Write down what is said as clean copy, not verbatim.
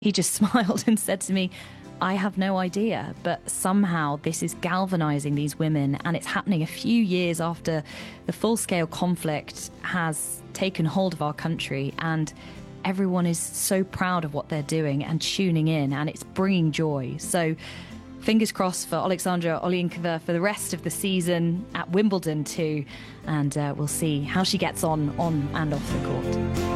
He just smiled and said to me, I have no idea, but somehow this is galvanizing these women, and it's happening a few years after the full-scale conflict has taken hold of our country, and everyone is so proud of what they're doing and tuning in, and it's bringing joy. So fingers crossed for Alexandra Oleinikova for the rest of the season at Wimbledon too, and we'll see how she gets on and off the court.